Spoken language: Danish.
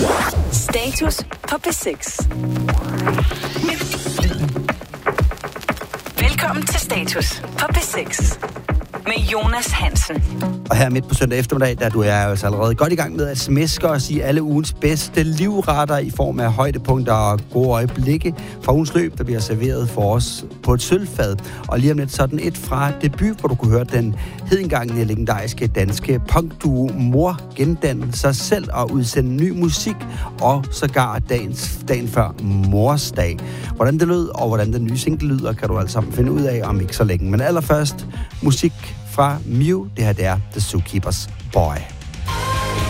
Status på P6. Velkommen til Status på P6 med Jonas Hansen. Og her midt på søndag eftermiddag, der du er altså allerede godt i gang med at smæske os i alle ugens bedste livretter i form af højdepunkter og gode øjeblikke fra ugens løb, der bliver serveret for os på et sølvfad. Og lige om lidt sådan et fra debut, hvor du kunne høre den hedengangne legendariske danske punkduo Mor gendanne sig selv og udsende ny musik, og sågar dagen før Morsdag. Hvordan det lød, og hvordan den nye single lyder, kan du altså sammen finde ud af om ikke så længe. Men allerførst musik fra Mew. Det her, det er The Zookeeper's Boy.